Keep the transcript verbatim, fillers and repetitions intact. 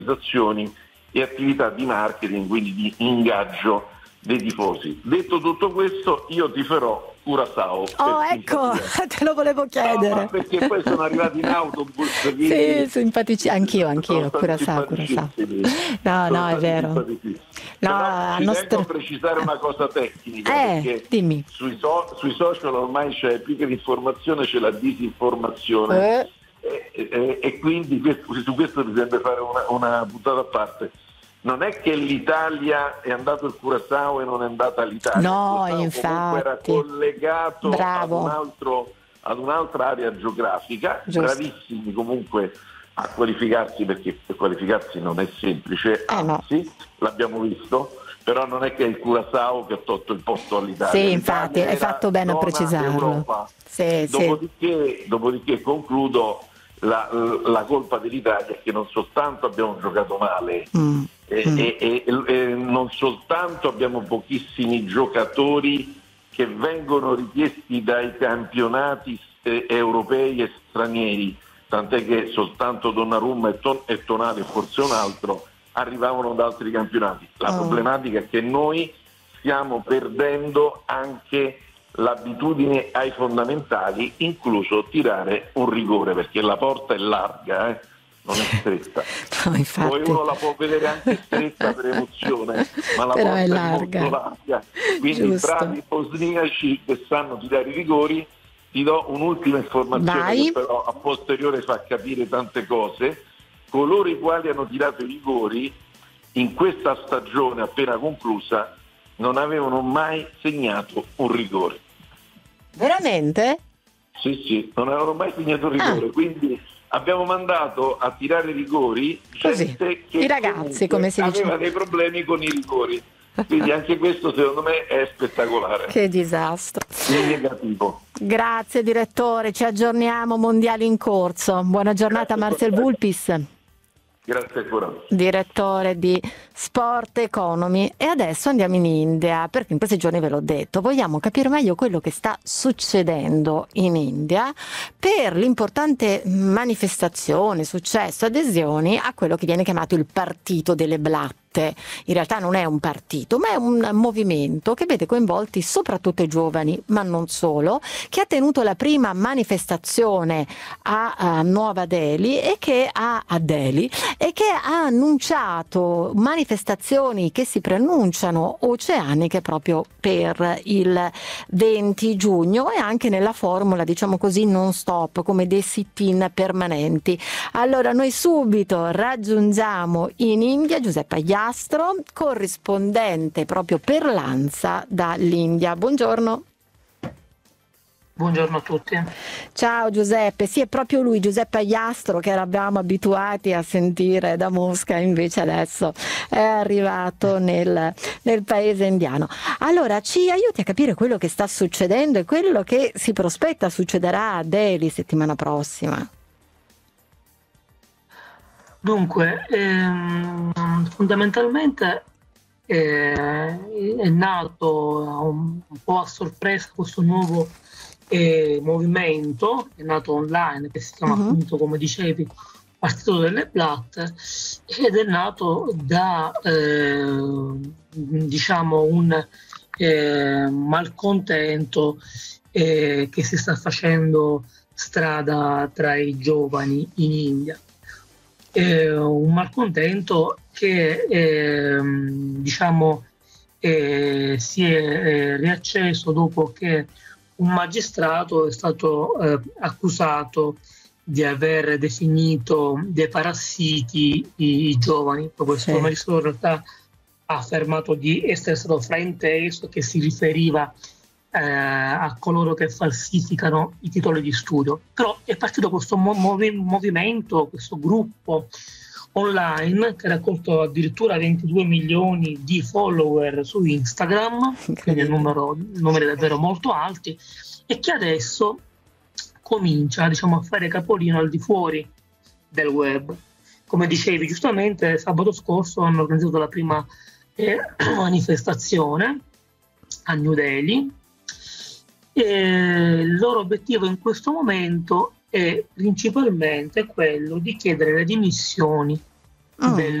organizzazioni e attività di marketing, quindi di ingaggio dei tifosi. Detto tutto questo, io tiferò Curaçao. Oh, ecco, te lo volevo chiedere. No, ma perché poi sono arrivati in autobus. Sì, simpatici, anch'io, anch'io, Curaçao, Curaçao. No, no, è vero. No, Però ci nostro... tengo a precisare una cosa tecnica, eh, perché dimmi. Sui, so- sui social ormai c'è più che l'informazione, c'è la disinformazione. Eh. E, e, e quindi questo, su questo bisogna fare una, una puntata a parte. Non è che l'Italia è andato il Curaçao e non è andata l'Italia. No, il infatti. Comunque era collegato ad, un altro, ad un'altra area geografica. Giusto. Bravissimi comunque a qualificarsi, perché per qualificarsi non è semplice, eh anzi, no. L'abbiamo visto, però non è che è il Curaçao che ha tolto il posto all'Italia. Sì, infatti, hai fatto bene a precisarlo. Sì, dopodiché, sì. dopodiché concludo. La, la colpa dell'Italia è che non soltanto abbiamo giocato male mm. E, mm. E, e, e non soltanto abbiamo pochissimi giocatori che vengono richiesti dai campionati eh, europei e stranieri, tant'è che soltanto Donnarumma e, Ton- e Tonali, forse un altro, arrivavano da altri campionati. La oh. problematica è che noi stiamo perdendo anche l'abitudine ai fondamentali, incluso tirare un rigore, perché la porta è larga, eh? Non è stretta. No, infatti... Poi uno la può vedere anche stretta per emozione, ma la però porta è, è larga. molto larga. Quindi Giusto. bravi bosniaci che sanno tirare i rigori. Ti do un'ultima informazione Vai. Che però a posteriore fa capire tante cose. Coloro i quali hanno tirato i rigori in questa stagione appena conclusa non avevano mai segnato un rigore. Veramente? Sì, sì, non avevano mai segnato un rigore, ah. Quindi abbiamo mandato a tirare rigori gente Così. che i ragazzi, come si dice, aveva dei problemi con i rigori. Quindi anche questo secondo me è spettacolare. Che disastro. In negativo. Grazie direttore, ci aggiorniamo, mondiali in corso. Buona giornata. Grazie, Marcel Vulpis. Grazie ancora. Direttore di Sport Economy. E adesso andiamo in India, perché in questi giorni ve l'ho detto, vogliamo capire meglio quello che sta succedendo in India per l'importante manifestazione, successo, adesioni a quello che viene chiamato il partito delle blatte. In realtà non è un partito, ma è un movimento che vede coinvolti soprattutto i giovani, ma non solo, che ha tenuto la prima manifestazione a, a Nuova Delhi e che ha a Delhi e che ha annunciato manifestazioni che si preannunciano oceaniche proprio per il venti giugno e anche nella formula, diciamo così, non stop, come dei sit-in permanenti. Allora noi subito raggiungiamo in India Giuseppe Agliastro, corrispondente proprio per l'ANSA dall'India. Buongiorno. Buongiorno a tutti. Ciao Giuseppe, sì, è proprio lui, Giuseppe Agliastro, che eravamo abituati a sentire da Mosca, invece adesso è arrivato nel, nel paese indiano. Allora, ci aiuti a capire quello che sta succedendo e quello che si prospetta succederà a Delhi settimana prossima. Dunque, ehm, fondamentalmente eh, è nato un, un po' a sorpresa questo nuovo eh, movimento, è nato online, che si chiama uh-huh. appunto, come dicevi, Partito delle Blatte, ed è nato da eh, diciamo un eh, malcontento eh, che si sta facendo strada tra i giovani in India. Eh, un malcontento che eh, diciamo eh, si è eh, riacceso dopo che un magistrato è stato eh, accusato di aver definito dei parassiti i, i giovani. Questo sì. magistrato in realtà ha affermato di essere stato frainteso, che si riferiva eh, a coloro che falsificano i titoli di studio. Però è partito questo movi- movimento, questo gruppo online che ha raccolto addirittura ventidue milioni di follower su Instagram, quindi numero, numeri davvero molto alti, e che adesso comincia, diciamo, a fare capolino al di fuori del web. Come dicevi giustamente, sabato scorso hanno organizzato la prima eh, manifestazione a New Delhi. E il loro obiettivo in questo momento è principalmente quello di chiedere le dimissioni mm. del